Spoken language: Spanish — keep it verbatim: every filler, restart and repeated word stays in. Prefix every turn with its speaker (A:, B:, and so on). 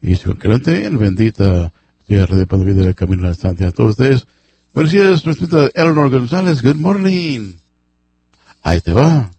A: y su creyente, el bendita tierra de pan de vida del camino a la estancia. A todos ustedes, buenos días, nuestra Eleanor González, good morning. Ahí te va.